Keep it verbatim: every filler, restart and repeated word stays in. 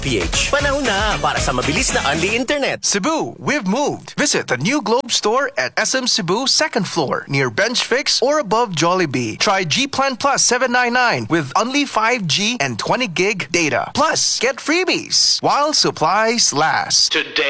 PH. Panahon na para sa mabilis na unli internet. Cebu, we've moved. Visit the new Globe store at S M Cebu second floor near Bench Fix or above Jollibee. Try G Plan Plus seven ninety-nine with only five G and twenty gig data. Plus, get freebies while supplies last. Today